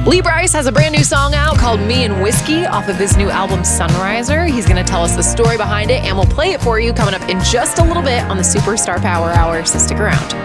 Lee Brice has a brand new song out called Me and Whiskey off of his new album Sunriser. He's going to tell us the story behind it, and we'll play it for you coming up in just a little bit on the Superstar Power Hour, so stick around.